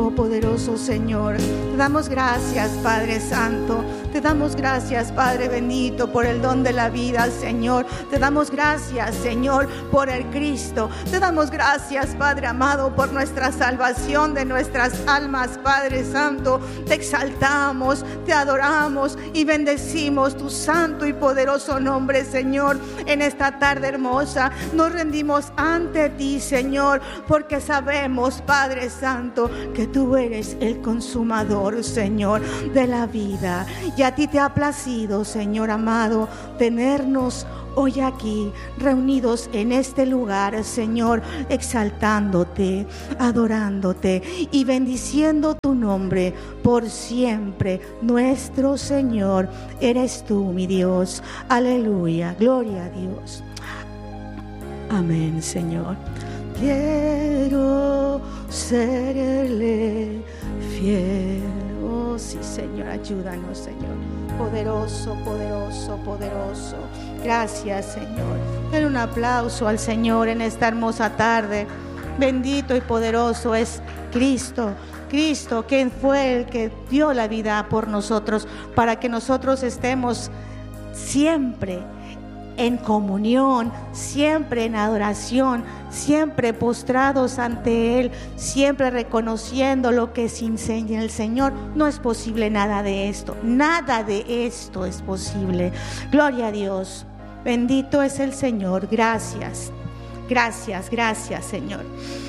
poderoso Señor. Te damos gracias, Padre Santo. Te damos gracias, Padre bendito, por el don de la vida, Señor. Te damos gracias, Señor, por el Cristo. Te damos gracias, Padre amado, por nuestra salvación de nuestras almas, Padre Santo. Te exaltamos, te adoramos y bendecimos tu santo y poderoso nombre, Señor. En esta tarde hermosa nos rendimos ante ti, Señor, porque sabemos, Padre Santo, que tú eres el consumador, Señor, de la vida. Y a ti te ha placido, Señor amado, tenernos hoy aquí reunidos en este lugar, Señor, exaltándote, adorándote y bendiciendo tu nombre por siempre. Nuestro Señor, eres tú, mi Dios. Aleluya, gloria a Dios. Amén, Señor. Quiero serle fiel. Oh, sí, Señor, ayúdanos, Señor. Poderoso, poderoso, poderoso. Gracias, Señor. Den un aplauso al Señor en esta hermosa tarde. Bendito y poderoso es Cristo. Cristo, quien fue el que dio la vida por nosotros, para que nosotros estemos siempre en comunión, siempre en adoración, siempre postrados ante Él, siempre reconociendo lo que sin el Señor no es posible nada de esto. Nada de esto es posible. Gloria a Dios. Bendito es el Señor. Gracias. Gracias, gracias, Señor.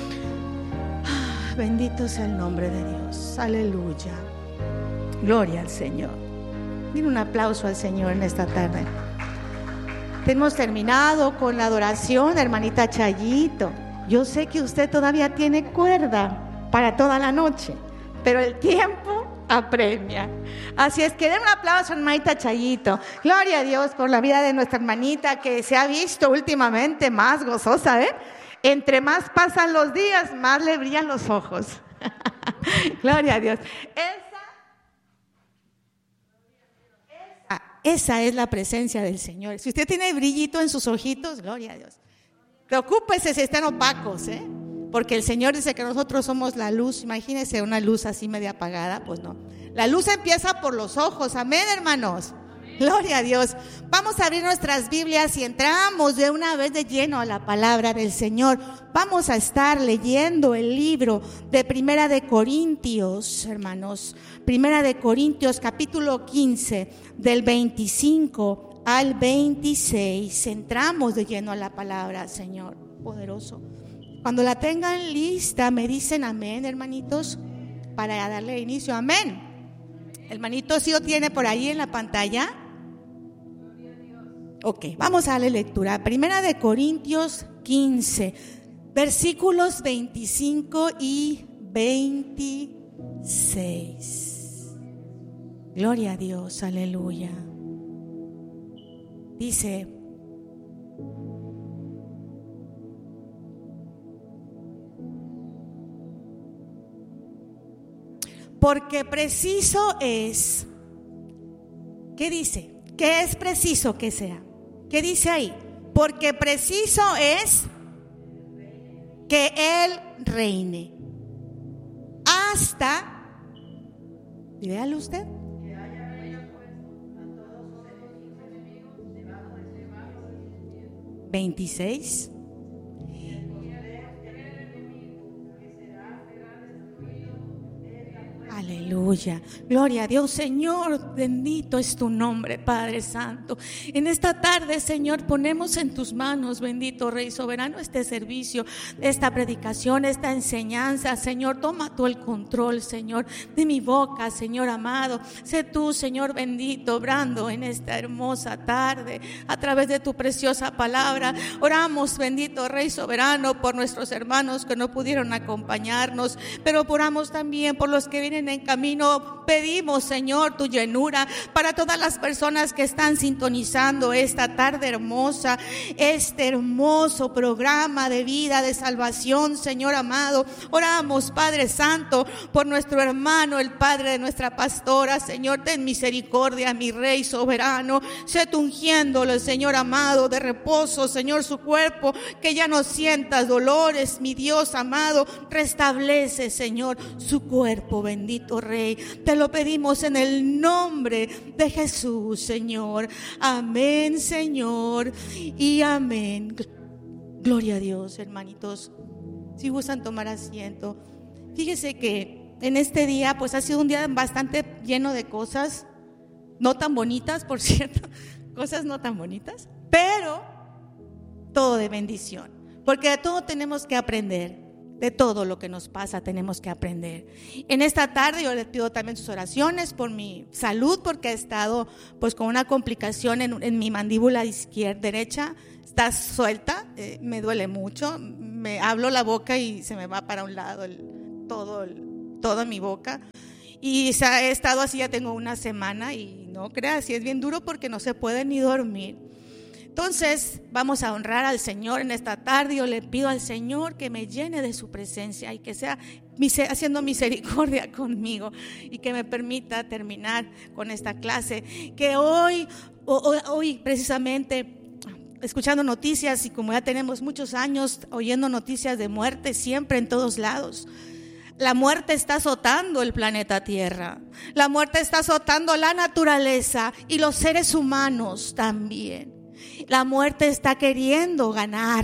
Bendito es el nombre de Dios. Aleluya. Gloria al Señor. Dile un aplauso al Señor en esta tarde. Hemos terminado con la adoración, hermanita Chayito. Yo sé que usted todavía tiene cuerda para toda la noche, pero el tiempo apremia. Así es que den un aplauso a hermanita Chayito. Gloria a Dios por la vida de nuestra hermanita, que se ha visto últimamente más gozosa, ¿eh? Entre más pasan los días, más le brillan los ojos. Gloria a Dios. Esa es la presencia del Señor. Si usted tiene brillito en sus ojitos, gloria a Dios. Preocúpese si están opacos, porque el Señor dice que nosotros somos la luz. Imagínese una luz así media apagada, pues no. La luz empieza por los ojos, amén, hermanos. Gloria a Dios. Vamos a abrir nuestras Biblias y entramos de una vez de lleno a la palabra del Señor. Vamos a estar leyendo el libro de Primera de Corintios, hermanos. Primera de Corintios, capítulo 15, del 25 al 26. Entramos de lleno a la palabra, Señor, poderoso. Cuando la tengan lista, me dicen amén, hermanitos, para darle inicio. Amén. Hermanito, ¿sí lo tiene por ahí en la pantalla? Ok, vamos a darle lectura. Primera de Corintios 15, versículos 25 y 26. Gloria a Dios, aleluya. Dice: porque preciso es, ¿qué dice? ¿Qué es preciso que sea? ¿Qué dice ahí? Porque preciso es que Él reine hasta, véalo usted, 26. Aleluya, gloria a Dios. Señor, bendito es tu nombre, Padre Santo. En esta tarde, Señor, ponemos en tus manos, bendito Rey Soberano, este servicio, esta predicación, esta enseñanza. Señor, toma tú el control, Señor, de mi boca, Señor amado. Sé tú, Señor bendito, obrando en esta hermosa tarde a través de tu preciosa palabra. Oramos, bendito Rey Soberano, por nuestros hermanos que no pudieron acompañarnos, pero oramos también por los que vienen vienen en camino. Pedimos, Señor, tu llenura para todas las personas que están sintonizando esta tarde hermosa, este hermoso programa de vida, de salvación, Señor amado. Oramos, Padre Santo, por nuestro hermano, el padre de nuestra pastora. Señor, ten misericordia, mi Rey soberano. Sé tú ungiéndolo, Señor amado, de reposo, Señor, su cuerpo, que ya no sienta dolores, mi Dios amado. Restablece, Señor, su cuerpo, bendito Rey. Te lo pedimos en el nombre de Jesús, Señor. Amén, Señor, y amén. Gloria a Dios, hermanitos. Si gustan tomar asiento. Fíjese que en este día, pues ha sido un día bastante lleno de cosas no tan bonitas, por cierto, cosas no tan bonitas, pero todo de bendición, porque de todo tenemos que aprender. De todo lo que nos pasa tenemos que aprender. En esta tarde yo les pido también sus oraciones por mi salud, porque he estado pues con una complicación en mi mandíbula derecha. Está suelta, me duele mucho, me hablo la boca y se me va para un lado toda mi boca. Y he estado así, ya tengo una semana, y no creas, sí es bien duro porque no se puede ni dormir. Entonces vamos a honrar al Señor en esta tarde. Yo le pido al Señor que me llene de su presencia y que sea haciendo misericordia conmigo, y que me permita terminar con esta clase. Que hoy precisamente, escuchando noticias, y como ya tenemos muchos años oyendo noticias de muerte siempre en todos lados, la muerte está azotando el planeta Tierra. La muerte está azotando la naturaleza y los seres humanos también. La muerte está queriendo ganar.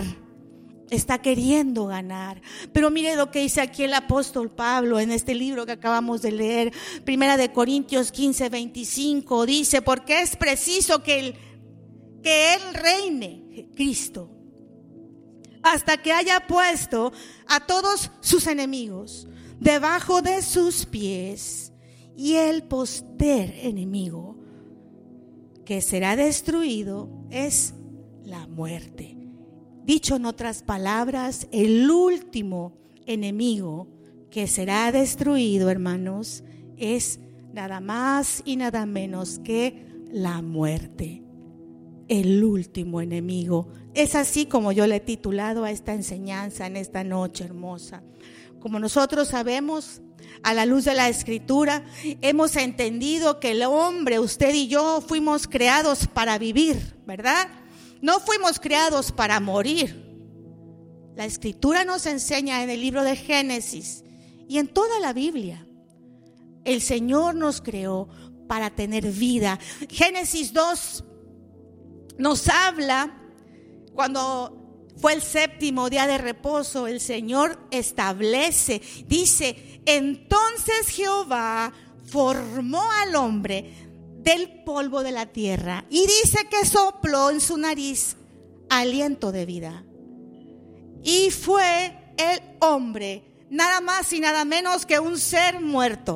Pero mire lo que dice aquí el apóstol Pablo en este libro que acabamos de leer, 1 Corintios 15:25. Dice: porque es preciso que Él reine, Cristo, hasta que haya puesto a todos sus enemigos debajo de sus pies. Y el postrer enemigo que será destruido es la muerte. Dicho en otras palabras, el último enemigo que será destruido, hermanos, es nada más y nada menos que la muerte. El último enemigo. Es así como yo le he titulado a esta enseñanza en esta noche hermosa. Como nosotros sabemos, a la luz de la Escritura, hemos entendido que el hombre, usted y yo, fuimos creados para vivir, ¿verdad? No fuimos creados para morir. La Escritura nos enseña en el libro de Génesis y en toda la Biblia, el Señor nos creó para tener vida. Génesis 2 nos habla cuando fue el séptimo día de reposo, el Señor establece, dice: entonces Jehová formó al hombre del polvo de la tierra y dice que sopló en su nariz aliento de vida. Y fue el hombre nada más y nada menos que un ser muerto.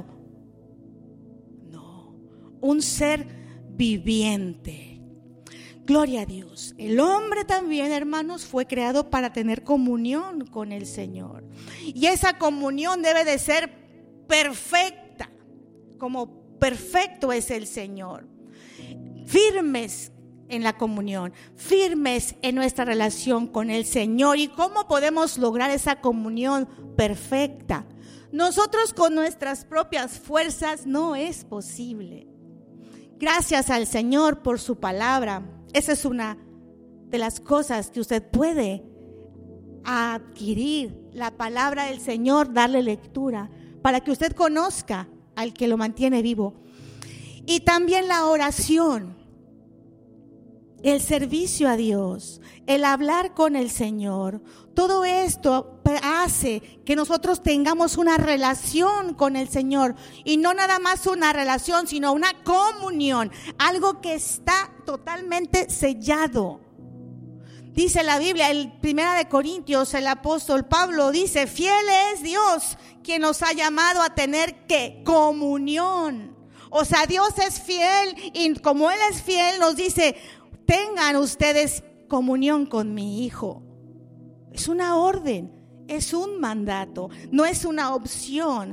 No, un ser viviente. Gloria a Dios. El hombre también, hermanos, fue creado para tener comunión con el Señor. Y esa comunión debe de ser perfecta, como perfecto es el Señor. Firmes en la comunión, firmes en nuestra relación con el Señor. ¿Y cómo podemos lograr esa comunión perfecta? Nosotros con nuestras propias fuerzas no es posible. Gracias al Señor por su palabra. Esa es una de las cosas que usted puede adquirir, la palabra del Señor, darle lectura para que usted conozca al que lo mantiene vivo. Y también la oración, el servicio a Dios, el hablar con el Señor. Todo esto hace que nosotros tengamos una relación con el Señor, y no nada más una relación, sino una comunión, algo que está totalmente sellado. Dice la Biblia, en 1 Corintios, el apóstol Pablo dice: fiel es Dios quien nos ha llamado a tener ¿qué? Comunión. O sea, Dios es fiel, y como Él es fiel nos dice: tengan ustedes comunión con mi Hijo. Es una orden, es un mandato, no es una opción.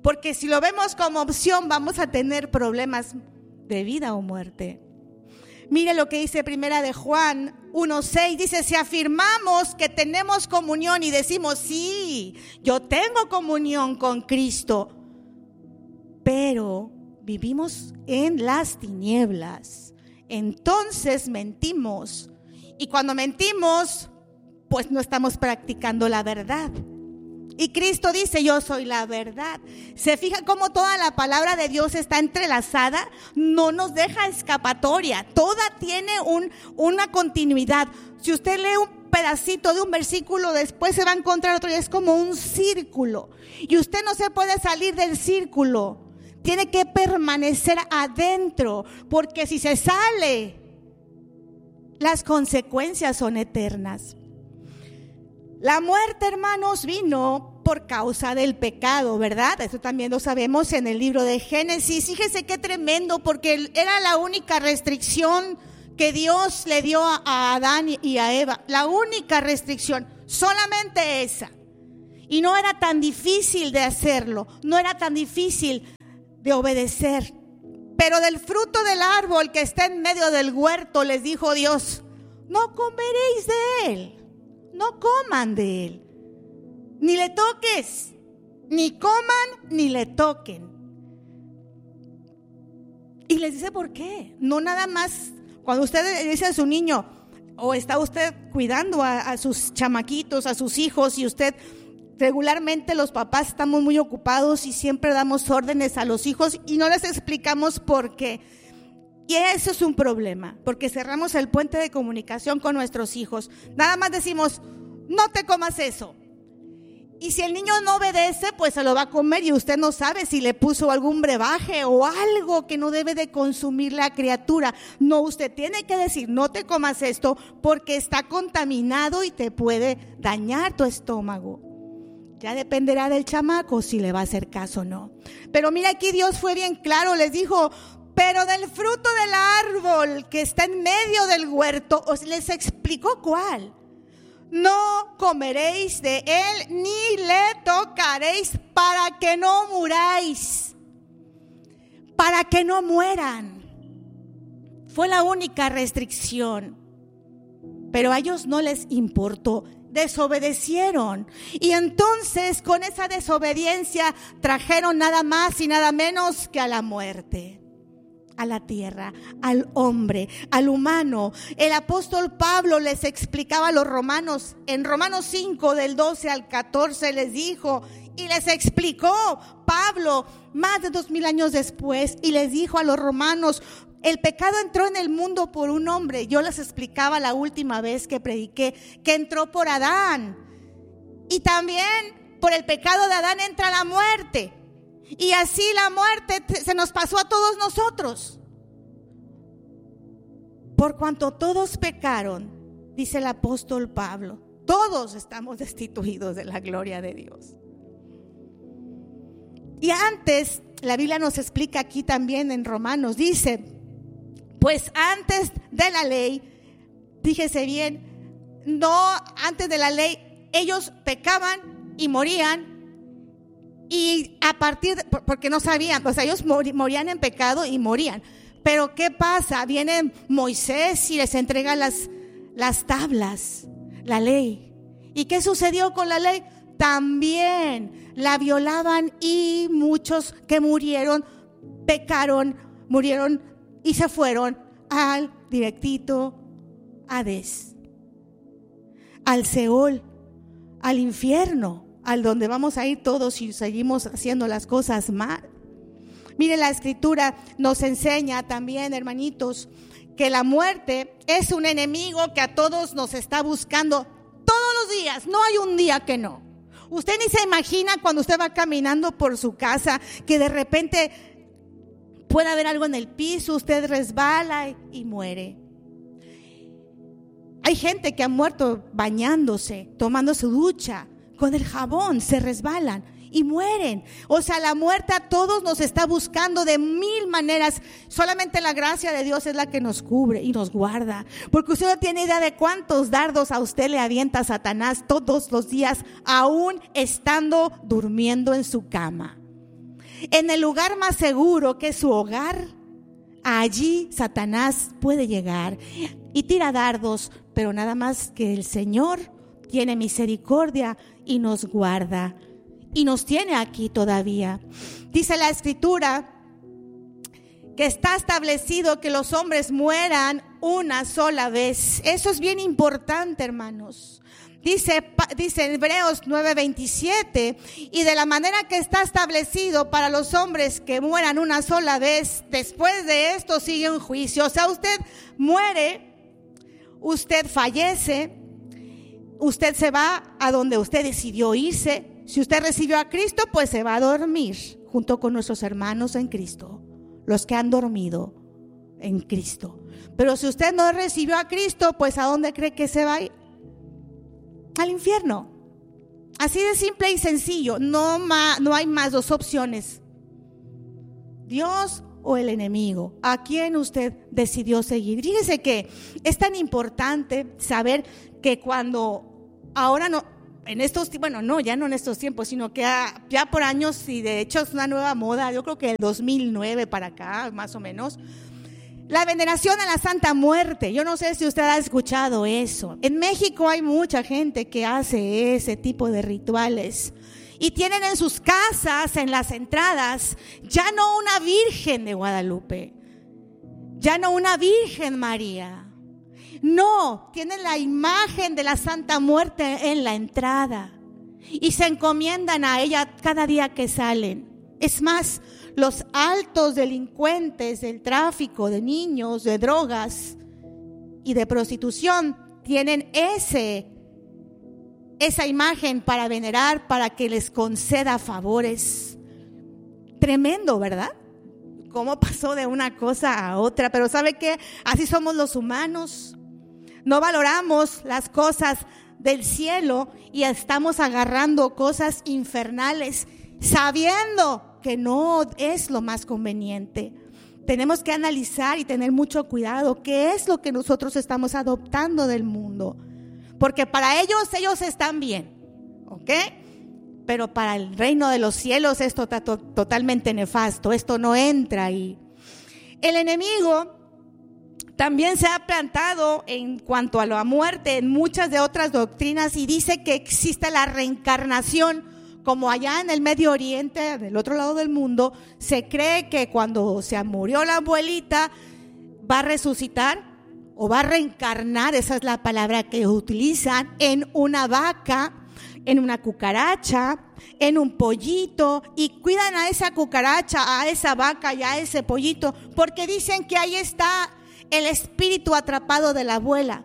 Porque si lo vemos como opción, vamos a tener problemas de vida o muerte. Mire lo que dice Primera de Juan 1:6, dice: si afirmamos que tenemos comunión y decimos, sí, yo tengo comunión con Cristo, pero vivimos en las tinieblas, entonces mentimos. Y cuando mentimos, pues no estamos practicando la verdad. Y Cristo dice: yo soy la verdad. ¿Se fija cómo toda la palabra de Dios está entrelazada? No nos deja escapatoria. Toda tiene una continuidad. Si usted lee un pedacito de un versículo, después se va a encontrar otro y es como un círculo. Y usted no se puede salir del círculo. Tiene que permanecer adentro, porque si se sale, las consecuencias son eternas. La muerte, hermanos, vino por causa del pecado, ¿verdad? Eso también lo sabemos en el libro de Génesis. Fíjese qué tremendo, porque era la única restricción que Dios le dio a Adán y a Eva. La única restricción, solamente esa. Y no era tan difícil de hacerlo, no era tan difícil de obedecer. Pero del fruto del árbol que está en medio del huerto, les dijo Dios: no comeréis de él. No coman de él, ni le toques, ni coman ni le toquen. Y les dice por qué. No nada más cuando usted le dice a su niño, o está usted cuidando a sus chamaquitos, a sus hijos, y usted regularmente, los papás estamos muy ocupados y siempre damos órdenes a los hijos y no les explicamos por qué. Y eso es un problema, porque cerramos el puente de comunicación con nuestros hijos. Nada más decimos: no te comas eso. Y si el niño no obedece, pues se lo va a comer y usted no sabe si le puso algún brebaje o algo que no debe de consumir la criatura. No, usted tiene que decir: no te comas esto porque está contaminado y te puede dañar tu estómago. Ya dependerá del chamaco si le va a hacer caso o no. Pero mira, aquí Dios fue bien claro, les dijo: pero del fruto del árbol que está en medio del huerto, os les explicó cuál. No comeréis de él ni le tocaréis para que no muráis, para que no mueran. Fue la única restricción, pero a ellos no les importó, desobedecieron. Y entonces con esa desobediencia trajeron nada más y nada menos que a la muerte. A la tierra, al hombre, al humano. El apóstol Pablo les explicaba a los romanos, en Romanos 5 del 12 al 14 les dijo y les explicó Pablo más de 2000 años después, y les dijo a los romanos: el pecado entró en el mundo por un hombre. Yo les explicaba la última vez que prediqué que entró por Adán, y también por el pecado de Adán entra la muerte. Y así la muerte se nos pasó a todos nosotros. Por cuanto todos pecaron, dice el apóstol Pablo, todos estamos destituidos de la gloria de Dios. Y antes, la Biblia nos explica aquí también en Romanos, dice: pues antes de la ley, fíjese bien, no antes de la ley, ellos pecaban y morían. Y a partir de, porque no sabían, o sea, ellos morían en pecado y morían. Pero ¿qué pasa? Viene Moisés y les entrega las tablas, la ley. ¿Y qué sucedió con la ley? También la violaban, y muchos que murieron, pecaron, murieron y se fueron al directito Hades, al Seol, al infierno, al donde vamos a ir todos si seguimos haciendo las cosas mal. Mire, la escritura nos enseña también, hermanitos, que la muerte es un enemigo que a todos nos está buscando todos los días. No hay un día que no. Usted ni se imagina cuando usted va caminando por su casa que de repente puede haber algo en el piso, usted resbala y muere. Hay gente que ha muerto bañándose, tomando su ducha, con el jabón, se resbalan y mueren. O sea, la muerte a todos nos está buscando de mil maneras. Solamente la gracia de Dios es la que nos cubre y nos guarda, porque usted no tiene idea de cuántos dardos a usted le avienta Satanás todos los días, aún estando durmiendo en su cama. en el lugar más seguro que es su hogar, allí Satanás puede llegar y tira dardos, pero nada más que el Señor tiene misericordia y nos guarda y nos tiene aquí todavía. Dice la Escritura que está establecido que los hombres mueran una sola vez. Eso es bien importante, hermanos. Dice Hebreos 9:27, y de la manera que está establecido para los hombres que mueran una sola vez, después de esto sigue un juicio. O sea, usted muere, usted fallece, usted se va a donde usted decidió irse. Si usted recibió a Cristo, pues se va a dormir junto con nuestros hermanos en Cristo, los que han dormido en Cristo. Pero si usted no recibió a Cristo, pues ¿a dónde cree que se va a ir? Al infierno. Así de simple y sencillo. No hay más dos opciones: Dios o el enemigo. ¿A quién usted decidió seguir? Fíjese que es tan importante saber que cuando ahora no, en estos, bueno, no, ya no en estos tiempos, sino que ya por años, y de hecho es una nueva moda, yo creo que el 2009 para acá, más o menos, la veneración a la Santa Muerte. Yo no sé si usted ha escuchado eso. En México hay mucha gente que hace ese tipo de rituales y tienen en sus casas, en las entradas, ya no una Virgen de Guadalupe, ya no una Virgen María. No, tienen la imagen de la Santa Muerte en la entrada y se encomiendan a ella cada día que salen. Es más, los altos delincuentes del tráfico de niños, de drogas y de prostitución tienen esa imagen para venerar, para que les conceda favores. Tremendo, ¿verdad? Cómo pasó de una cosa a otra. Pero ¿sabe qué? Así somos los humanos. No valoramos las cosas del cielo y estamos agarrando cosas infernales, sabiendo que no es lo más conveniente. Tenemos que analizar y tener mucho cuidado qué es lo que nosotros estamos adoptando del mundo, porque para ellos están bien, ¿ok? Pero para el reino de los cielos esto está totalmente nefasto, esto no entra ahí. El enemigo también se ha plantado en cuanto a la muerte en muchas de otras doctrinas y dice que existe la reencarnación. Como allá en el Medio Oriente, del otro lado del mundo, se cree que cuando se murió la abuelita va a resucitar o va a reencarnar, esa es la palabra que utilizan, en una vaca, en una cucaracha, en un pollito, y cuidan a esa cucaracha, a esa vaca y a ese pollito, porque dicen que ahí está el espíritu atrapado de la abuela.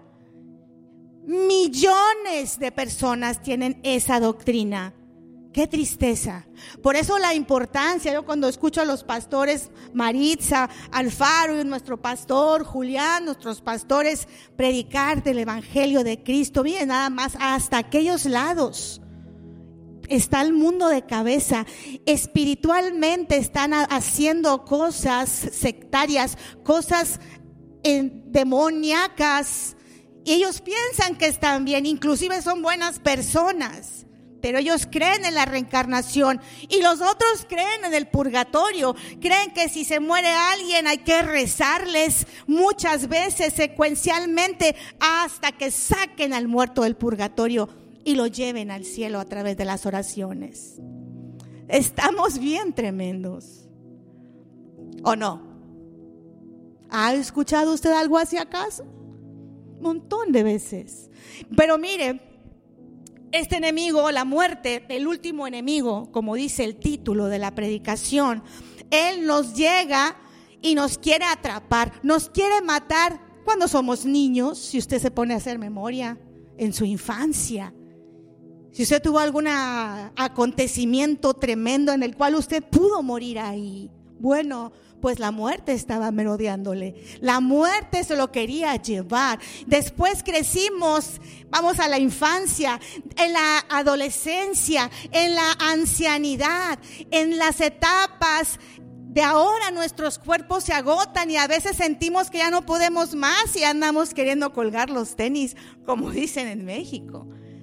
Millones de personas tienen esa doctrina. Qué tristeza. Por eso la importancia, yo cuando escucho a los pastores Maritza, Alfaro y nuestro pastor Julián, nuestros pastores predicar del Evangelio de Cristo, miren nada más, hasta aquellos lados está el mundo de cabeza. Espiritualmente están haciendo cosas sectarias, cosas demoníacas. Y ellos piensan que están bien, inclusive son buenas personas. Pero ellos creen en la reencarnación y los otros creen en el purgatorio. Creen que si se muere alguien hay que rezarles muchas veces secuencialmente hasta que saquen al muerto del purgatorio y lo lleven al cielo a través de las oraciones. Estamos bien tremendos, ¿o no? ¿Ha escuchado usted algo así acaso? Un montón de veces. Pero mire, este enemigo, la muerte, el último enemigo, como dice el título de la predicación, él nos llega y nos quiere atrapar, nos quiere matar cuando somos niños. Si usted se pone a hacer memoria en su infancia, si usted tuvo algún acontecimiento tremendo en el cual usted pudo morir ahí, bueno, pues la muerte estaba merodeándole, la muerte se lo quería llevar. Después crecimos, vamos a la infancia, en la adolescencia, en la ancianidad, en las etapas de ahora nuestros cuerpos se agotan y a veces sentimos que ya no podemos más y andamos queriendo colgar los tenis, como dicen en México.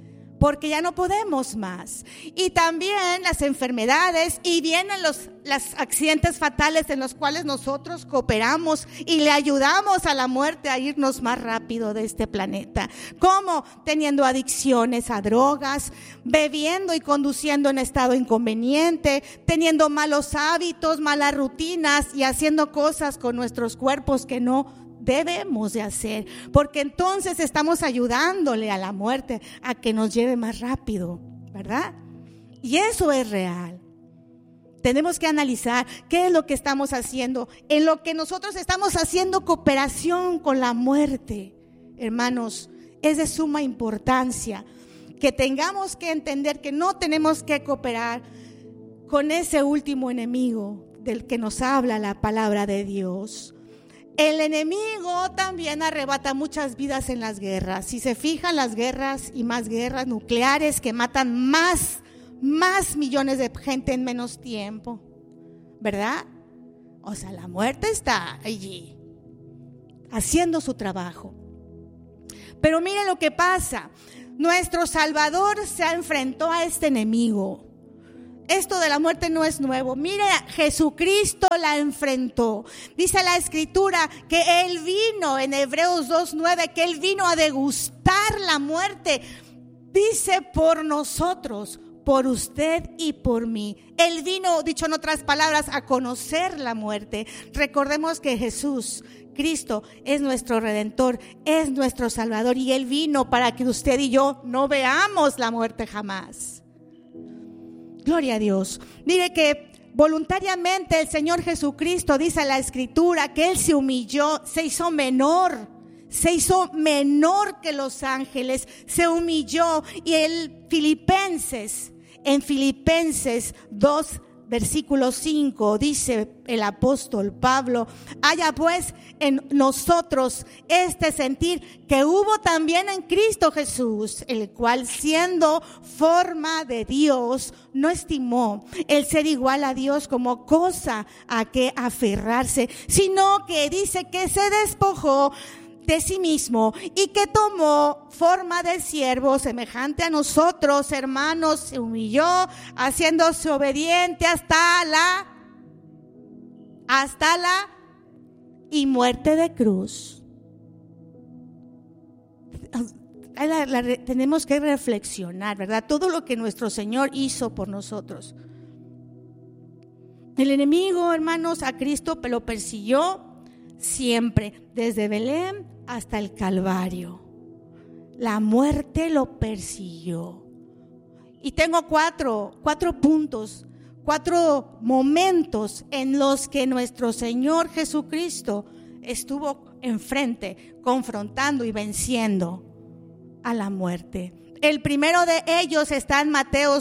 porque ya no podemos más. Y también las enfermedades, y vienen los accidentes fatales en los cuales nosotros cooperamos y le ayudamos a la muerte a irnos más rápido de este planeta. ¿Cómo? Teniendo adicciones a drogas, bebiendo y conduciendo en estado inconveniente, teniendo malos hábitos, malas rutinas y haciendo cosas con nuestros cuerpos que no debemos de hacer, porque entonces estamos ayudándole a la muerte a que nos lleve más rápido, ¿verdad? Y eso es real. Tenemos que analizar qué es lo que estamos haciendo, en lo que nosotros estamos haciendo cooperación con la muerte. Hermanos, es de suma importancia que tengamos que entender que no tenemos que cooperar con ese último enemigo del que nos habla la palabra de Dios. El enemigo también arrebata muchas vidas en las guerras. Si se fijan, las guerras y más guerras nucleares que matan más millones de gente en menos tiempo, ¿verdad? O sea, la muerte está allí haciendo su trabajo. Pero miren lo que pasa. Nuestro Salvador se enfrentó a este enemigo. Esto de la muerte no es nuevo. Mire, Jesucristo la enfrentó. Dice la Escritura que Él vino, en Hebreos 2:9, que Él vino a degustar la muerte. Dice por nosotros, por usted y por mí. Él vino, dicho en otras palabras, a conocer la muerte. Recordemos que Jesús, Cristo, es nuestro Redentor, es nuestro Salvador, y Él vino para que usted y yo no veamos la muerte jamás. Gloria a Dios. Mire que voluntariamente el Señor Jesucristo, dice la Escritura, que Él se humilló, se hizo menor que los ángeles, se humilló. Y en Filipenses 2, versículo 5, dice el apóstol Pablo: haya pues en nosotros este sentir que hubo también en Cristo Jesús, el cual, siendo forma de Dios, no estimó el ser igual a Dios como cosa a que aferrarse, sino que dice que se despojó de sí mismo y que tomó forma de siervo semejante a nosotros, hermanos. Se humilló, haciéndose obediente hasta la y muerte de cruz. Tenemos que reflexionar, ¿verdad? Todo lo que nuestro Señor hizo por nosotros. El enemigo, hermanos, a Cristo lo persiguió siempre, desde Belén hasta el Calvario. La muerte lo persiguió. Y tengo cuatro puntos, 4 momentos en los que nuestro Señor Jesucristo estuvo enfrente, confrontando y venciendo a la muerte. El primero de ellos está en Mateo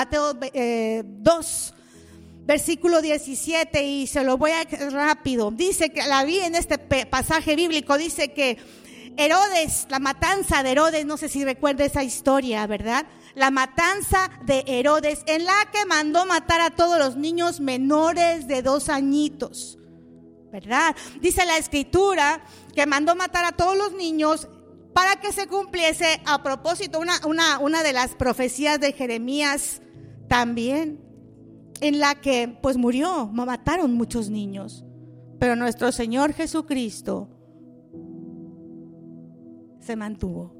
2, versículo 17, y se lo voy a rápido. Dice que la vi en este pasaje bíblico, dice que Herodes, la matanza de Herodes, no sé si recuerda esa historia, ¿verdad? La matanza de Herodes, en la que mandó matar a todos los niños menores de 2 añitos, ¿verdad? Dice la Escritura que mandó matar a todos los niños para que se cumpliese, a propósito, una de las profecías de Jeremías también, en la que pues mataron muchos niños. Pero nuestro Señor Jesucristo se mantuvo,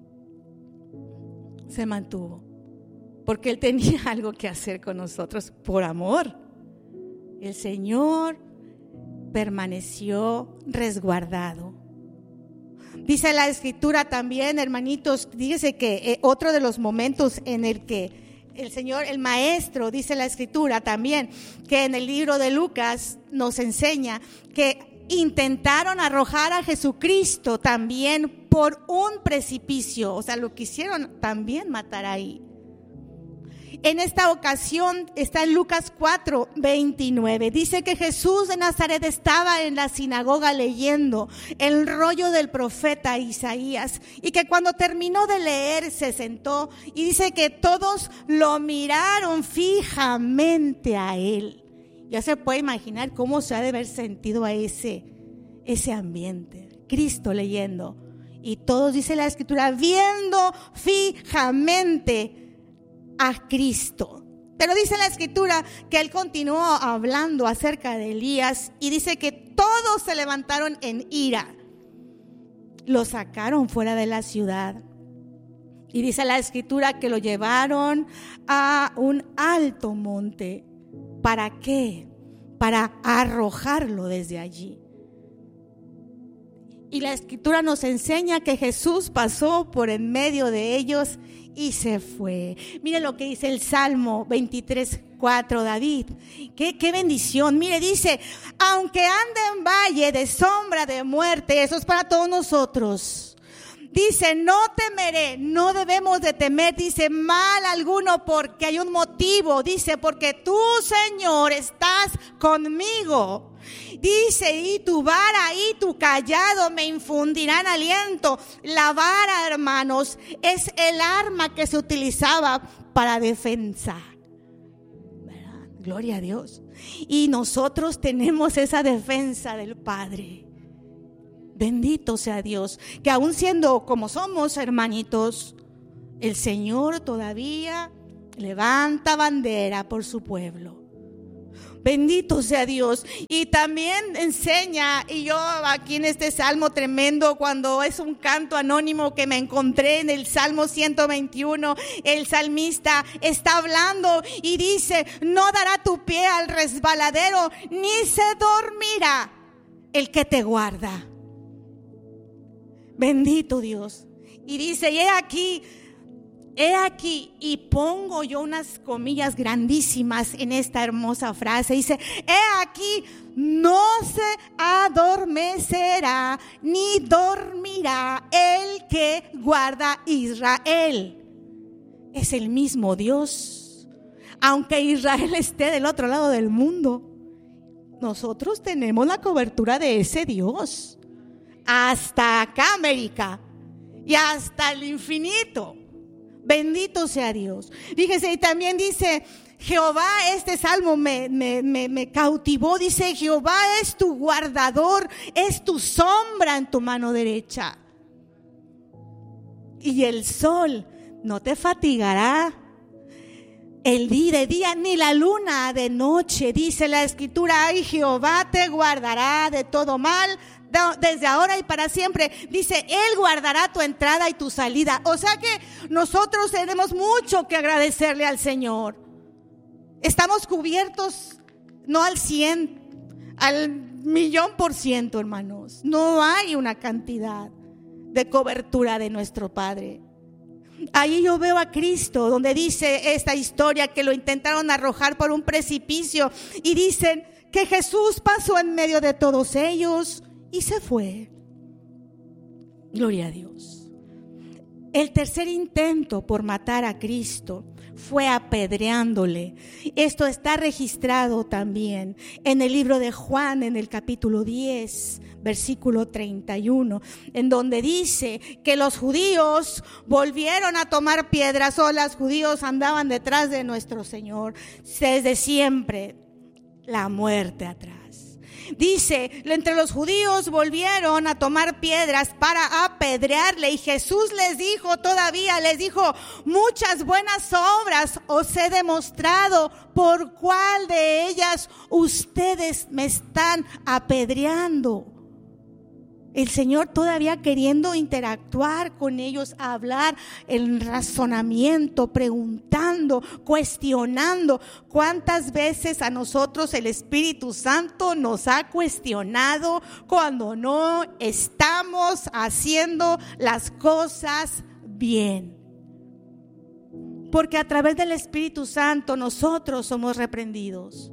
porque Él tenía algo que hacer con nosotros por amor. El Señor permaneció resguardado. Dice la Escritura también, hermanitos, dígase que otro de los momentos en el que el Señor, el Maestro, dice la Escritura también, que en el libro de Lucas nos enseña que intentaron arrojar a Jesucristo también por un precipicio, o sea, lo quisieron también matar ahí. En esta ocasión está en Lucas 4:29. Dice que Jesús de Nazaret estaba en la sinagoga leyendo el rollo del profeta Isaías, y que cuando terminó de leer se sentó, y dice que todos lo miraron fijamente a él. Ya se puede imaginar cómo se ha de haber sentido a ese ambiente. Cristo leyendo, Y todos, dice la Escritura, viendo fijamente a Cristo. Pero dice la Escritura que él continuó hablando acerca de Elías y dice que todos se levantaron en ira. Lo sacaron fuera de la ciudad. Y dice la Escritura que lo llevaron a un alto monte. ¿Para qué? Para arrojarlo desde allí. Y la Escritura nos enseña que Jesús pasó por en medio de ellos y se fue. Mire lo que dice el Salmo 23:4, David. Qué bendición. Mire, dice, aunque ande en valle de sombra de muerte, eso es para todos nosotros. Dice, no temeré, no debemos de temer, dice, mal alguno, porque hay un motivo. Dice, porque tú, Señor, estás conmigo. Dice, y tu vara y tu callado me infundirán aliento. La vara, hermanos, es el arma que se utilizaba para defensa. ¿Verdad? Gloria a Dios. Y nosotros tenemos esa defensa del Padre. Bendito sea Dios, que aún siendo como somos, hermanitos, el Señor todavía levanta bandera por su pueblo. Bendito sea Dios. Y también enseña, y yo aquí en este salmo tremendo, cuando es un canto anónimo que me encontré en el Salmo 121, el salmista está hablando y dice, no dará tu pie al resbaladero, ni se dormirá el que te guarda. Bendito Dios. Y dice, he aquí, y pongo yo unas comillas grandísimas en esta hermosa frase. Dice, he aquí, no se adormecerá ni dormirá el que guarda Israel. Es el mismo Dios. Aunque Israel esté del otro lado del mundo, nosotros tenemos la cobertura de ese Dios. Hasta acá, América, y hasta el infinito. Bendito sea Dios. Fíjese, y también dice Jehová, este salmo me cautivó. Dice, Jehová es tu guardador, es tu sombra en tu mano derecha. Y el sol no te fatigará el día de día, ni la luna de noche. Dice la Escritura, ay, Jehová te guardará de todo mal, desde ahora y para siempre. Dice, Él guardará tu entrada y tu salida. O sea que nosotros tenemos mucho que agradecerle al Señor. Estamos cubiertos, no al 100, al 1,000,000%, hermanos. No hay una cantidad de cobertura de nuestro Padre. Ahí yo veo a Cristo, donde dice esta historia que lo intentaron arrojar por un precipicio y dicen que Jesús pasó en medio de todos ellos y se fue. Gloria a Dios. El tercer intento por matar a Cristo fue apedreándole. Esto está registrado también en el libro de Juan, en el capítulo 10, versículo 31, en donde dice que los judíos volvieron a tomar piedras, o los judíos andaban detrás de nuestro Señor desde siempre, la muerte atrás. Dice, entre los judíos volvieron a tomar piedras para apedrearle, y Jesús les dijo, muchas buenas obras os he demostrado, ¿por cuál de ellas ustedes me están apedreando? El Señor todavía queriendo interactuar con ellos, hablar en razonamiento, preguntando, cuestionando. ¿Cuántas veces a nosotros el Espíritu Santo nos ha cuestionado cuando no estamos haciendo las cosas bien? Porque a través del Espíritu Santo nosotros somos reprendidos.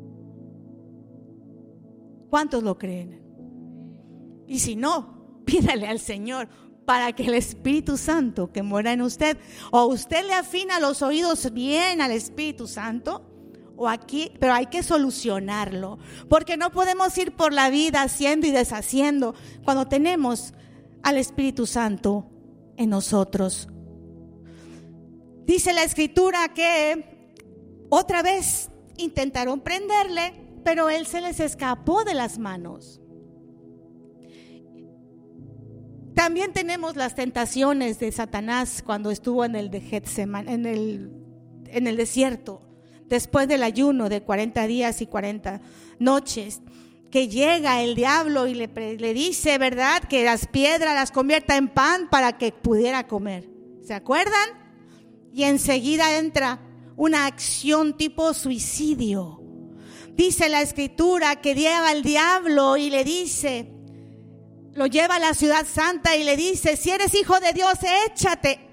¿Cuántos lo creen? Y si no, pídale al Señor para que el Espíritu Santo que mora en usted, o usted le afina los oídos bien al Espíritu Santo, pero hay que solucionarlo, porque no podemos ir por la vida haciendo y deshaciendo cuando tenemos al Espíritu Santo en nosotros. Dice la Escritura que otra vez intentaron prenderle, pero él se les escapó de las manos. También tenemos las tentaciones de Satanás cuando estuvo en el de Getsemaní, en el desierto, después del ayuno de 40 días y 40 noches, que llega el diablo y le dice, ¿verdad?, que las piedras las convierta en pan para que pudiera comer. ¿Se acuerdan? Y enseguida entra una acción tipo suicidio. Dice la Escritura que lleva al diablo y le dice, lo lleva a la ciudad santa y le dice, si eres hijo de Dios, échate,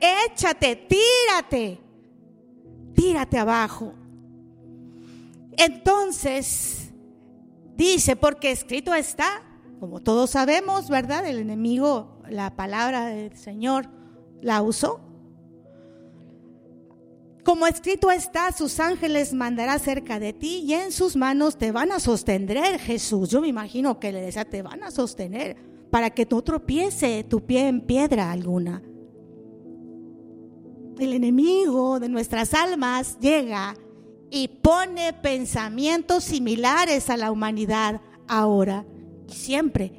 tírate abajo. Entonces dice, porque escrito está, como todos sabemos, ¿verdad? El enemigo, la palabra del Señor la usó. Como escrito está, sus ángeles mandará cerca de ti y en sus manos te van a sostener. Jesús, yo me imagino que le decía, te van a sostener para que no tropiece tu pie en piedra alguna. El enemigo de nuestras almas llega y pone pensamientos similares a la humanidad ahora y siempre.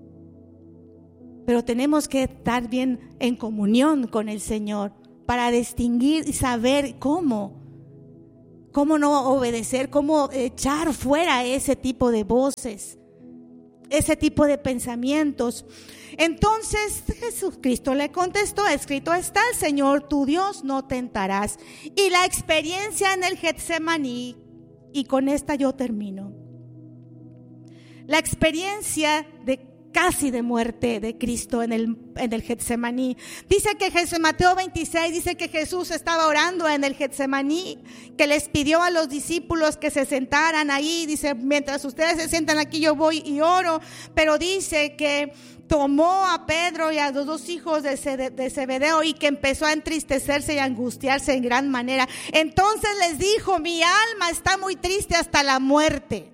Pero tenemos que estar bien en comunión con el Señor para distinguir y saber cómo no obedecer, cómo echar fuera ese tipo de voces, ese tipo de pensamientos. Entonces Jesucristo le contestó, escrito está, el Señor tu Dios no tentarás. Y la experiencia en el Getsemaní, y con esta yo termino, la experiencia de casi de muerte de Cristo en el Getsemaní. Dice que Mateo 26 dice que Jesús estaba orando en el Getsemaní, que les pidió a los discípulos que se sentaran ahí. Dice, mientras ustedes se sientan aquí, yo voy y oro. Pero dice que tomó a Pedro y a los dos hijos de Zebedeo y que empezó a entristecerse y a angustiarse en gran manera. Entonces les dijo, mi alma está muy triste hasta la muerte.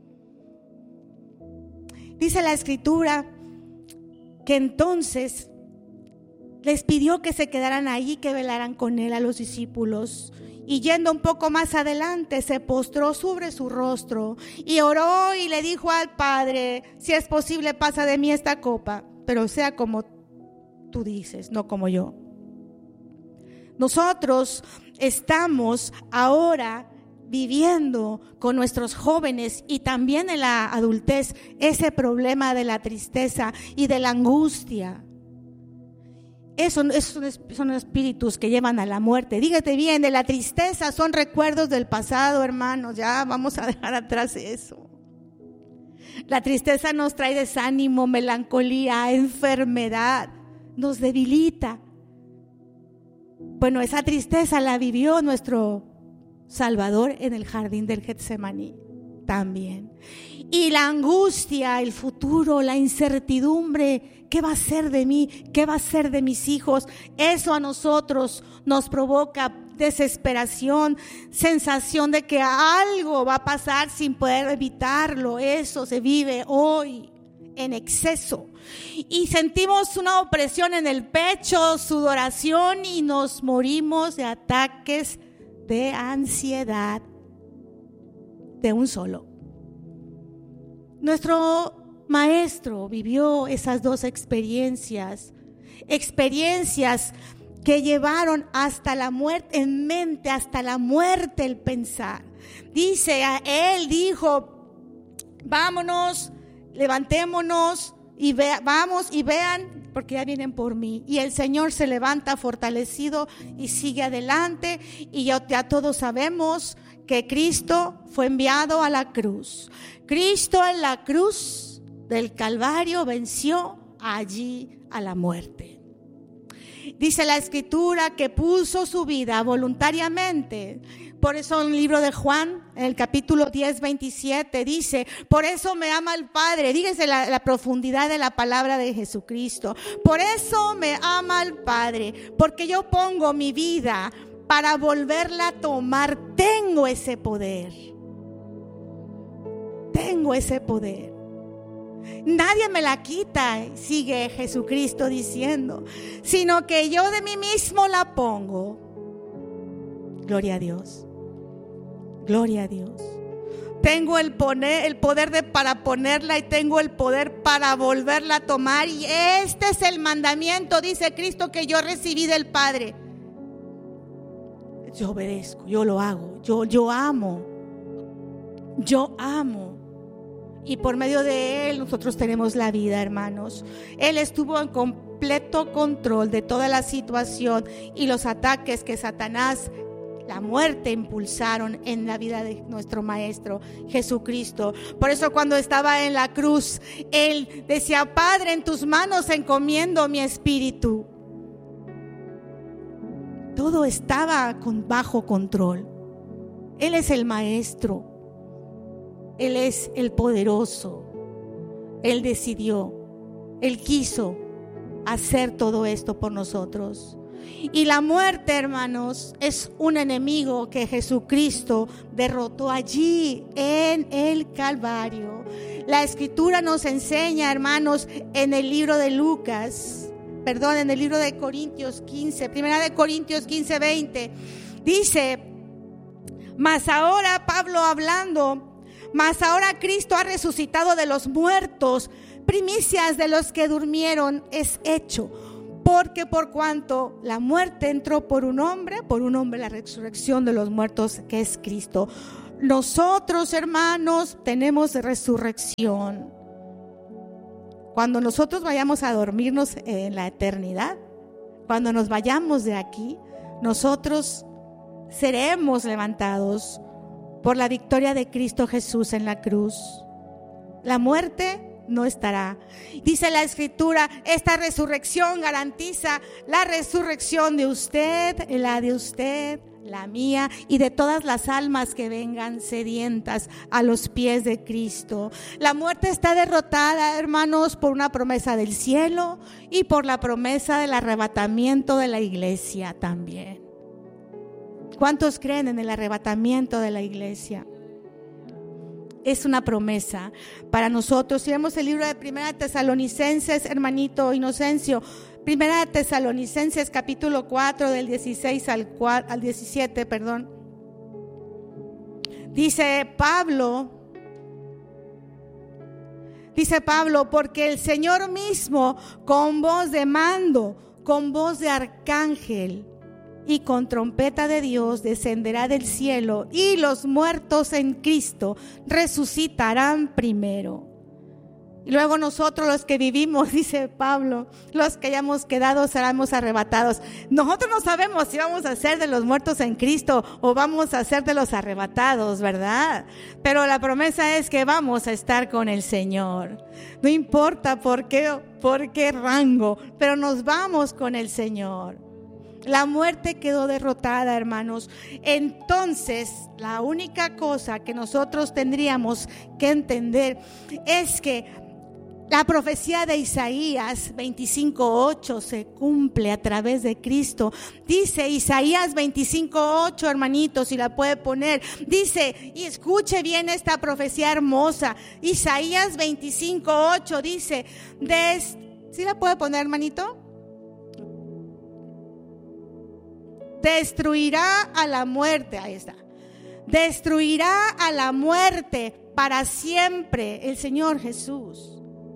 Dice la Escritura que entonces les pidió que se quedaran ahí, que velaran con él a los discípulos. Y yendo un poco más adelante, se postró sobre su rostro y oró y le dijo al Padre, si es posible, pasa de mí esta copa, pero sea como tú dices, no como yo. Nosotros estamos ahora viviendo con nuestros jóvenes y también en la adultez ese problema de la tristeza y de la angustia. Esos son espíritus que llevan a la muerte. Dígate bien, de la tristeza son recuerdos del pasado, hermanos. Ya vamos a dejar atrás eso. La tristeza nos trae desánimo, melancolía, enfermedad, nos debilita. Bueno, esa tristeza la vivió nuestro Salvador en el jardín del Getsemaní también. Y la angustia, el futuro, la incertidumbre, ¿qué va a ser de mí? ¿Qué va a ser de mis hijos? Eso a nosotros nos provoca desesperación, sensación de que algo va a pasar sin poder evitarlo. Eso se vive hoy en exceso. Y sentimos una opresión en el pecho, sudoración y nos morimos de ataques de ansiedad de un solo. Nuestro maestro vivió esas dos experiencias que llevaron hasta la muerte, en mente, hasta la muerte el pensar. Dice, él dijo, vámonos, levantémonos y vamos y vean, porque ya vienen por mí. Y el Señor se levanta fortalecido y sigue adelante. Y ya todos sabemos que Cristo fue enviado a la cruz. Cristo en la cruz del Calvario venció allí a la muerte. Dice la Escritura que puso su vida voluntariamente. Por eso en el libro de Juan, en el capítulo 10, 27, dice, por eso me ama el Padre. Dígase la profundidad de la palabra de Jesucristo. Por eso me ama el Padre, porque yo pongo mi vida para volverla a tomar. Tengo ese poder. Tengo ese poder. Nadie me la quita, sigue Jesucristo diciendo, sino que yo de mí mismo la pongo. Gloria a Dios. Gloria a Dios. Tengo el poder para ponerla y tengo el poder para volverla a tomar. Y este es el mandamiento, dice Cristo, que yo recibí del Padre. Yo obedezco, yo lo hago, yo amo. Y por medio de Él nosotros tenemos la vida, hermanos. Él estuvo en completo control de toda la situación y los ataques que Satanás, la muerte, impulsaron en la vida de nuestro Maestro Jesucristo. Por eso cuando estaba en la cruz, Él decía: Padre, en tus manos encomiendo mi espíritu. Todo estaba bajo control. Él es el Maestro. Él es el poderoso. Él decidió, Él quiso hacer todo esto por nosotros. Y la muerte, hermanos, es un enemigo que Jesucristo derrotó allí en el Calvario. La Escritura nos enseña, hermanos, en el libro de en el libro de Corintios 15, primera de Corintios 15, 20, dice: mas ahora, Pablo hablando, mas ahora Cristo ha resucitado de los muertos, primicias de los que durmieron es hecho. Porque por cuanto la muerte entró por un hombre la resurrección de los muertos, que es Cristo. Nosotros, hermanos, tenemos resurrección. Cuando nosotros vayamos a dormirnos en la eternidad, cuando nos vayamos de aquí, nosotros seremos levantados por la victoria de Cristo Jesús en la cruz. La muerte no estará. Dice la Escritura, esta resurrección garantiza la resurrección de usted, la mía y de todas las almas que vengan sedientas a los pies de Cristo. La muerte está derrotada, hermanos, por una promesa del cielo y por la promesa del arrebatamiento de la iglesia también. ¿Cuántos creen en el arrebatamiento de la iglesia? Es una promesa para nosotros. Si vemos el libro de Primera de Tesalonicenses, hermanito Inocencio, Primera de Tesalonicenses capítulo 4 del 16 al 17, dice Pablo, porque el Señor mismo con voz de mando, con voz de arcángel y con trompeta de Dios descenderá del cielo, y los muertos en Cristo resucitarán primero. Y luego nosotros, los que vivimos, dice Pablo, los que hayamos quedado seremos arrebatados. Nosotros no sabemos si vamos a ser de los muertos en Cristo o vamos a ser de los arrebatados, ¿verdad? Pero la promesa es que vamos a estar con el Señor. No importa por qué rango, pero nos vamos con el Señor. La muerte quedó derrotada, hermanos. Entonces, la única cosa que nosotros tendríamos que entender es que la profecía de Isaías 25:8 se cumple a través de Cristo. Dice Isaías 25:8, hermanitos, si la puede poner. Dice, y escuche bien esta profecía hermosa. Isaías 25:8 dice, ¿sí la puede poner, hermanito? Destruirá a la muerte, ahí está. Destruirá a la muerte para siempre el Señor Jesús.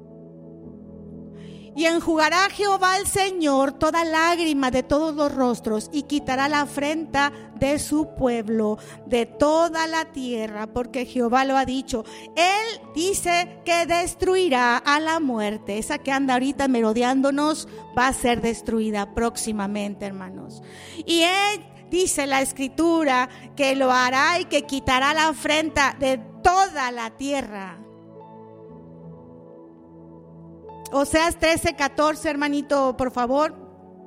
Y enjugará Jehová el Señor toda lágrima de todos los rostros, y quitará la afrenta de su pueblo, de toda la tierra, porque Jehová lo ha dicho. Él dice que destruirá a la muerte. Esa que anda ahorita merodeándonos va a ser destruida próximamente, hermanos. Y Él dice la Escritura que lo hará y que quitará la afrenta de toda la tierra. Oseas 13:14, hermanito, por favor.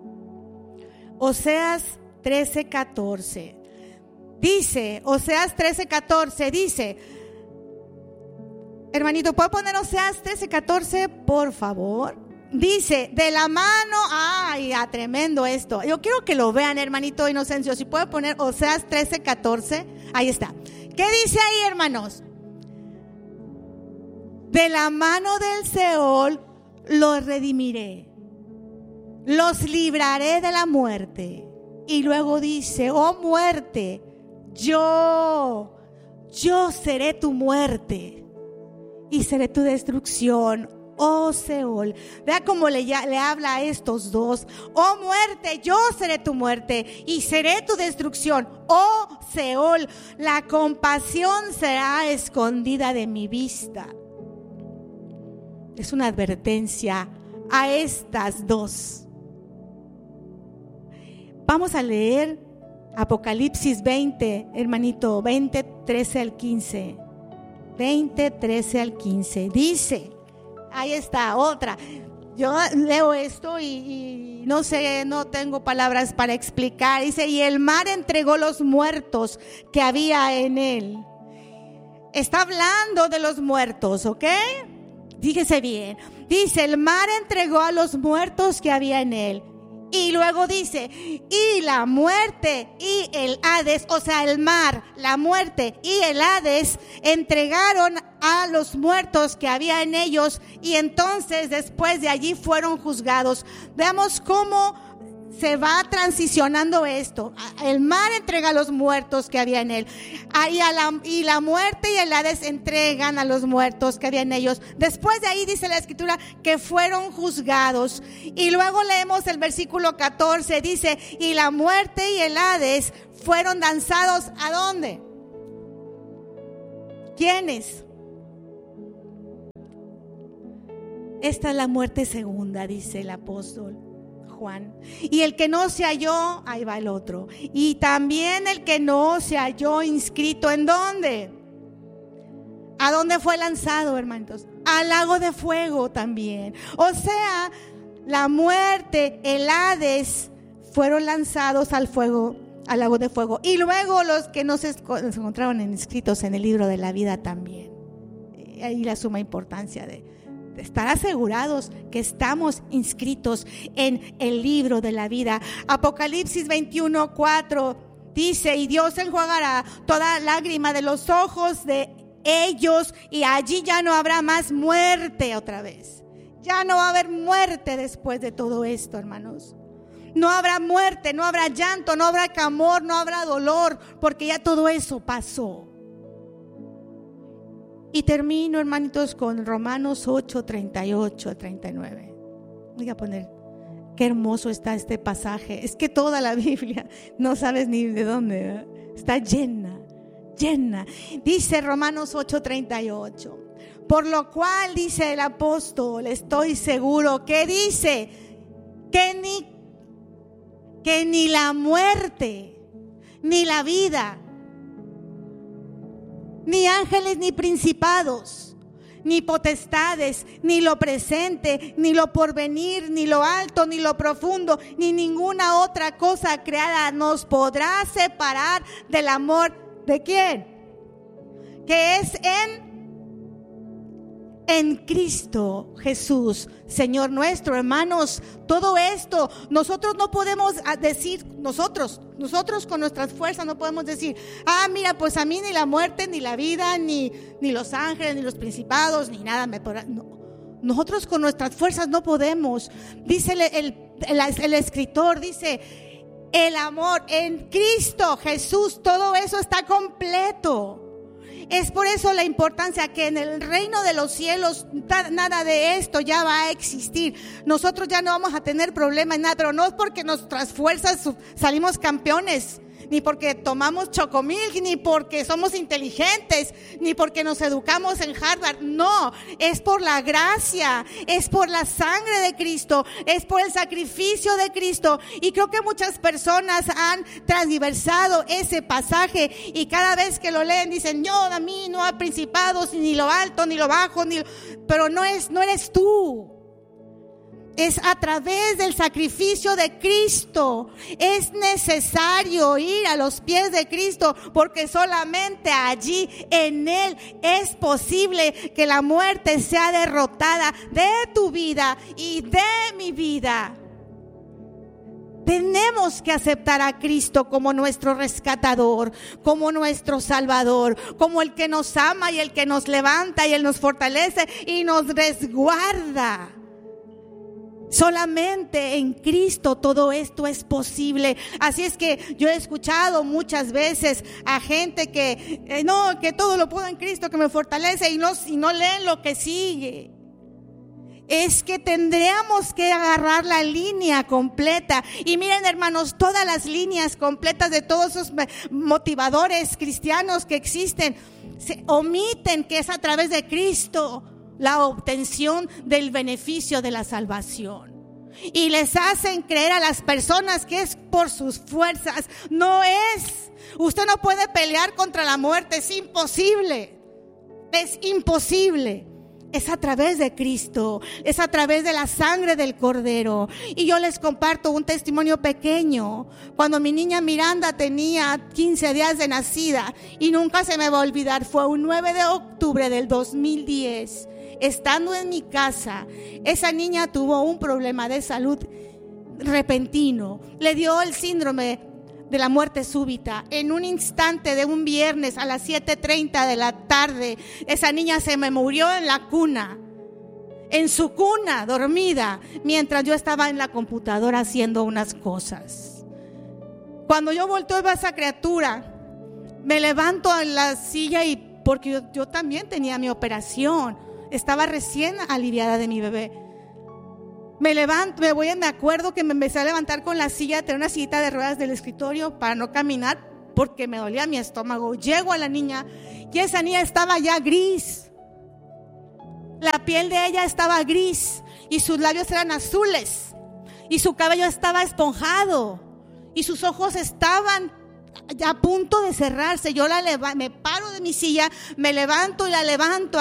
Oseas 13:14. Dice, Oseas 13:14 dice, hermanito, ¿puedo poner Oseas 13:14, por favor? Dice, de la mano, tremendo esto. Yo quiero que lo vean, hermanito Inocencio. Si puede poner Oseas 13:14, ahí está. ¿Qué dice ahí, hermanos? De la mano del Seol los redimiré, los libraré de la muerte. Y luego dice, oh muerte, yo yo seré tu muerte y seré tu destrucción, oh Seol. Vea cómo le habla a estos dos. Oh muerte, yo seré tu muerte y seré tu destrucción, oh Seol. La compasión será escondida de mi vista. Es una advertencia a estas dos. Vamos a leer Apocalipsis 20, hermanito, 20, 13 al 15. 20, 13 al 15. Dice, ahí está, otra. Yo leo esto y no sé, no tengo palabras para explicar. Dice, y el mar entregó los muertos que había en él. Está hablando de los muertos, ¿ok? Fíjese bien. Dice, el mar entregó a los muertos que había en él. Y luego dice, y la muerte y el Hades, o sea, el mar, la muerte y el Hades entregaron a los muertos que había en ellos, y entonces después de allí fueron juzgados. Veamos cómo se va transicionando esto. El mar entrega a los muertos que había en él, y la muerte y el Hades entregan a los muertos que había en ellos. Después de ahí dice la escritura que fueron juzgados. Y luego leemos el versículo 14, dice, y la muerte y el Hades fueron lanzados ¿a dónde? ¿Quiénes? Esta es la muerte segunda, dice el apóstol Juan. Y el que no se halló, ahí va el otro. Y también el que no se halló inscrito, ¿en dónde? ¿A dónde fue lanzado, hermanos? Al lago de fuego también. O sea, la muerte, el Hades, fueron lanzados al fuego, al lago de fuego. Y luego los que no se encontraron inscritos en el libro de la vida también. Ahí la suma importancia de estar asegurados que estamos inscritos en el libro de la vida. Apocalipsis 21:4 dice, y Dios enjuagará toda lágrima de los ojos de ellos, y allí ya no habrá más muerte otra vez. Ya no va a haber muerte después de todo esto, hermanos. No habrá muerte, no habrá llanto, no habrá clamor, no habrá dolor, porque ya todo eso pasó. Y termino, hermanitos, con Romanos 8, 38, 39. Voy a poner, qué hermoso está este pasaje. Es que toda la Biblia, no sabes ni de dónde, ¿verdad? Está llena. Dice Romanos 8, 38. Por lo cual, dice el apóstol, estoy seguro que dice que ni la muerte, ni la vida, ni ángeles, ni principados, ni potestades, ni lo presente, ni lo porvenir, ni lo alto, ni lo profundo, ni ninguna otra cosa creada nos podrá separar del amor ¿de quién? Que es en Cristo Jesús, Señor nuestro. Hermanos, todo esto nosotros no podemos decir, nosotros con nuestras fuerzas no podemos decir, mira, pues a mí ni la muerte, ni la vida, ni los ángeles, ni los principados, ni nada me podrá. No. Nosotros con nuestras fuerzas no podemos. Dice el escritor, dice, el amor en Cristo Jesús, todo eso está completo. Es por eso la importancia que en el reino de los cielos nada de esto ya va a existir. Nosotros ya no vamos a tener problema en nada, pero no es porque nuestras fuerzas salimos campeones, ni porque tomamos chocomilk, ni porque somos inteligentes, ni porque nos educamos en Harvard. No, es por la gracia, es por la sangre de Cristo, es por el sacrificio de Cristo. Y creo que muchas personas han transversado ese pasaje, y cada vez que lo leen dicen, yo, a mí no hay principados, ni lo alto, ni lo bajo, pero no eres tú. Es a través del sacrificio de Cristo. Es necesario ir a los pies de Cristo, porque solamente allí, en Él, es posible que la muerte sea derrotada de tu vida y de mi vida. Tenemos que aceptar a Cristo como nuestro rescatador, como nuestro salvador, como el que nos ama y el que nos levanta y Él nos fortalece y nos resguarda Solamente en Cristo todo esto es posible. Así es que yo he escuchado muchas veces a gente que que todo lo puedo en Cristo que me fortalece, y no leen lo que sigue. Es que tendríamos que agarrar la línea completa. Y miren, hermanos, todas las líneas completas de todos esos motivadores cristianos que existen se omiten que es a través de Cristo la obtención del beneficio de la salvación. Y les hacen creer a las personas que es por sus fuerzas. No es. Usted no puede pelear contra la muerte. Es imposible. Es imposible. Es a través de Cristo, es a través de la sangre del Cordero. Y yo les comparto un testimonio pequeño. Cuando mi niña Miranda tenía 15 días de nacida, y nunca se me va a olvidar, fue un 9 de octubre del 2010, estando en mi casa, esa niña tuvo un problema de salud repentino. Le dio el síndrome de la muerte súbita. En un instante de un viernes a las 7:30 de la tarde, esa niña se me murió en la cuna, en su cuna, dormida, mientras yo estaba en la computadora haciendo unas cosas. Cuando yo volteo a ver a esa criatura, me levanto en la silla, y porque yo también tenía mi operación, estaba recién aliviada de mi bebé. Me levanto, me acuerdo que me empecé a levantar con la silla, tenía una sillita de ruedas del escritorio para no caminar porque me dolía mi estómago. Llego a la niña y esa niña estaba ya gris. La piel de ella estaba gris y sus labios eran azules y su cabello estaba esponjado y sus ojos estaban a punto de cerrarse. Yo me paro de mi silla, me levanto y la levanto